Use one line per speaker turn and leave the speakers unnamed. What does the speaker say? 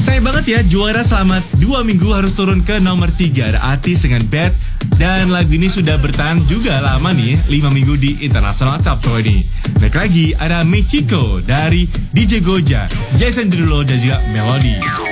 Sayang banget ya, juara selama 2 minggu harus turun ke nomor 3. Ada artis dengan Bad, dan lagu ini sudah bertahan juga lama nih, 5 minggu di International Top 20. Naik lagi ada Michiko dari DJ Goja, Jason Derulo dan juga Melody.